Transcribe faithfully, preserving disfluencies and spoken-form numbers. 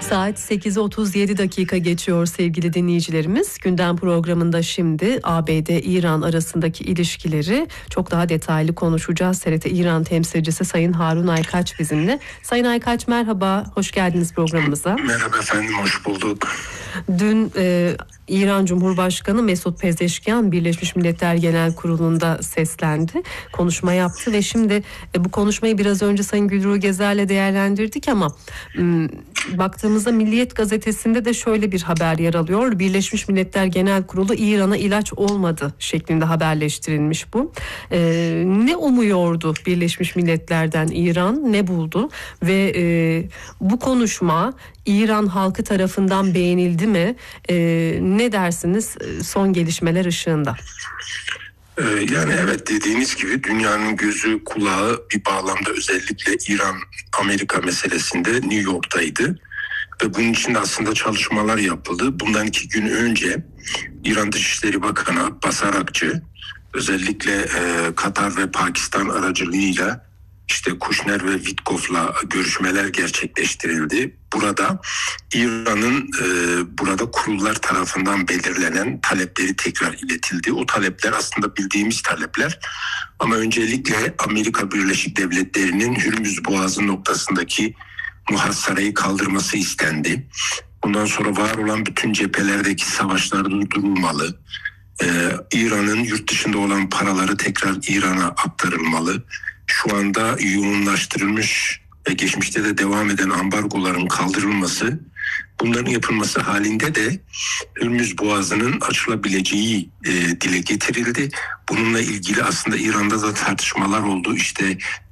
Saat sekiz otuz yedi dakika geçiyor sevgili dinleyicilerimiz. Gündem programında şimdi A B D-İran arasındaki ilişkileri çok daha detaylı konuşacağız. T R T İran temsilcisi Sayın Harun Aykaç bizimle. Sayın Aykaç merhaba, hoş geldiniz programımıza. Merhaba efendim, hoş bulduk. Dün e, İran Cumhurbaşkanı Mesut Pezeşkian Birleşmiş Milletler Genel Kurulu'nda seslendi, konuşma yaptı ve şimdi e, bu konuşmayı biraz önce Sayın Gülruh Gezer'le değerlendirdik ama m, baktığımızda Milliyet Gazetesi'nde de şöyle bir haber yer alıyor. Birleşmiş Milletler Genel Kurulu İran'a ilaç olmadı şeklinde haberleştirilmiş bu. E, ne umuyordu Birleşmiş Milletler'den İran, ne buldu ve e, bu konuşma İran halkı tarafından beğenildi mi? E, ne dersiniz son gelişmeler ışığında? Ee, yani evet, dediğiniz gibi dünyanın gözü kulağı bir bağlamda özellikle İran-Amerika meselesinde New York'taydı. Ve bunun için de aslında çalışmalar yapıldı. Bundan iki gün önce İran Dışişleri Bakanı Abbas Arakçı özellikle e, Katar ve Pakistan aracılığıyla İşte Kushner ve Witkoff'la görüşmeler gerçekleştirildi. Burada İran'ın e, burada kurullar tarafından belirlenen talepleri tekrar iletildi. O talepler aslında bildiğimiz talepler ama öncelikle Amerika Birleşik Devletleri'nin Hürmüz Boğazı noktasındaki muhasarayı kaldırması istendi. Bundan sonra var olan bütün cephelerdeki savaşlar durdurulmalı. Ee, İran'ın yurt dışında olan paraları tekrar İran'a aktarılmalı. Şu anda yoğunlaştırılmış ve geçmişte de devam eden ambargoların kaldırılması, bunların yapılması halinde de Hürmüz Boğazı'nın açılabileceği e, dile getirildi. Bununla ilgili aslında İran'da da tartışmalar oldu. İşte